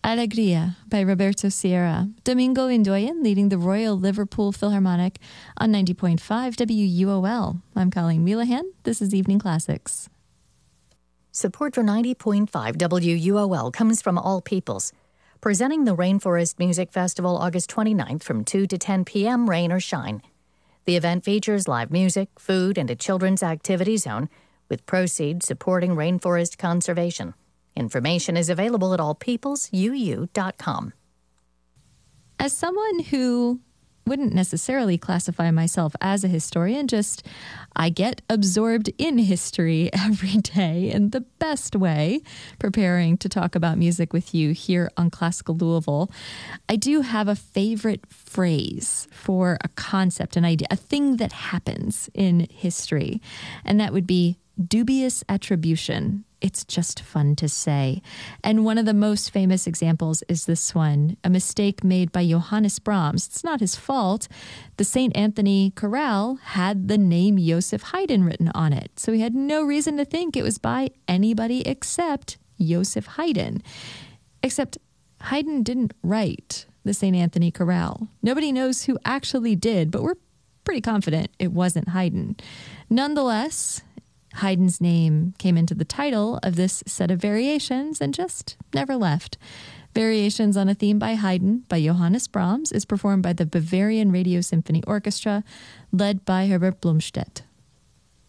Alegria by Roberto Sierra. Domingo Indoyen leading the Royal Liverpool Philharmonic on 90.5 WUOL. I'm Colleen Wheelahan. This is Evening Classics. Support for 90.5 WUOL comes from All Peoples, presenting the Rainforest Music Festival August 29th from 2 to 10 p.m., rain or shine. The event features live music, food, and a children's activity zone, with proceeds supporting rainforest conservation. Information is available at allpeoplesuu.com. As someone who wouldn't necessarily classify myself as a historian, just I get absorbed in history every day in the best way, preparing to talk about music with you here on Classical Louisville. I do have a favorite phrase for a concept, an idea, a thing that happens in history, and that would be dubious attribution. It's just fun to say. And one of the most famous examples is this one, a mistake made by Johannes Brahms. It's not his fault. The St. Anthony Chorale had the name Joseph Haydn written on it, so he had no reason to think it was by anybody except Joseph Haydn. Except Haydn didn't write the St. Anthony Chorale. Nobody knows who actually did, but we're pretty confident it wasn't Haydn. Nonetheless, Haydn's name came into the title of this set of variations and just never left. Variations on a theme by Haydn by Johannes Brahms is performed by the Bavarian Radio Symphony Orchestra, led by Herbert Blomstedt.